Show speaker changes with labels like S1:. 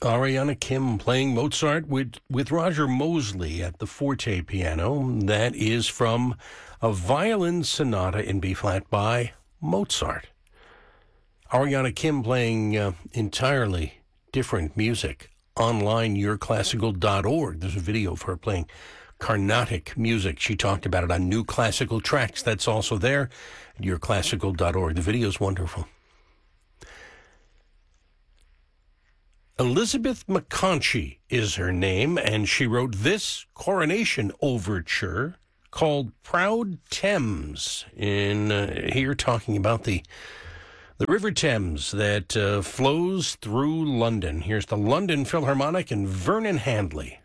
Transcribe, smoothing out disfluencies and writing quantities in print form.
S1: Ariana Kim playing Mozart with Roger Mosley at the forte piano. That is from a violin sonata in B-flat by Mozart. Ariana Kim playing entirely different music. Online, yourclassical.org. There's a video of her playing Carnatic music. She talked about it on New Classical Tracks. That's also there at yourclassical.org. The video's wonderful. Elizabeth McConchie is her name, and she wrote this coronation overture called Proud Thames. Here talking about the River Thames that flows through London. Here's the London Philharmonic and Vernon Handley.